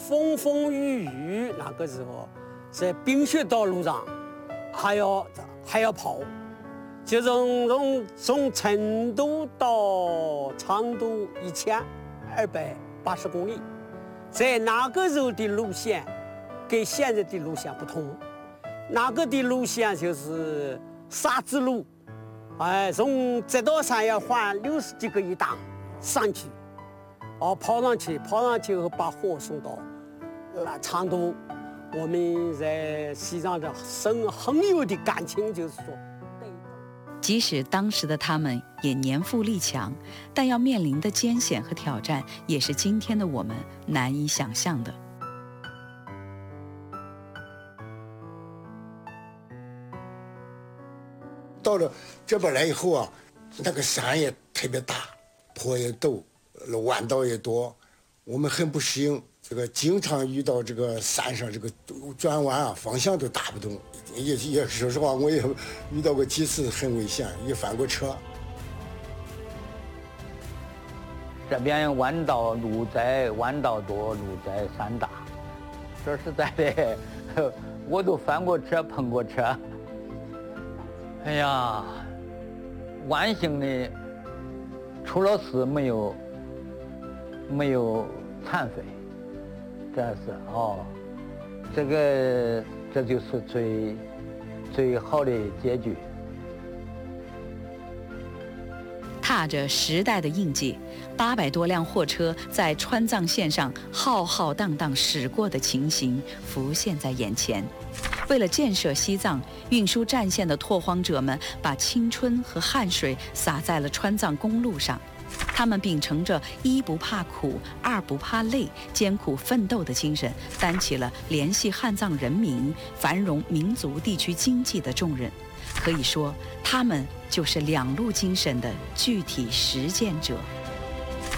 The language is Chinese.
风风雨雨，那个时候在冰雪道路上还要跑，就从成都到成都1280公里，在那个时候的路线跟现在的路线不同，那个的路线就是沙子路，从这道山要还60几个一档上去，跑上去以后把货送到成都。我们在西藏的很有的感情，就是说， 即使当时的他们也年富力强，但要面临的艰险和挑战，也是今天的我们难以想象的。 到了这边来以后啊，那个山也特别大，坡也陡，弯道也多，我们很不适应。这个经常遇到这个山上这个转弯啊，方向都打不动。也说实话，我也遇到过几次很危险，也翻过车。 这边弯道路窄，弯道多，路窄山大。说实在的，我都翻过车，碰过车。哎呀，万幸的，出了事没有残废。这是这就是最好的结局。 踏着时代的印记，800多辆货车在川藏线上浩浩荡荡驶过的情形浮现在眼前。为了建设西藏，运输战线的拓荒者们把青春和汗水洒在了川藏公路上。他们秉承着一不怕苦，二不怕累，艰苦奋斗的精神，担起了联系汉藏人民、繁荣民族地区经济的重任。可以说，他们就是两路精神的具体实践者。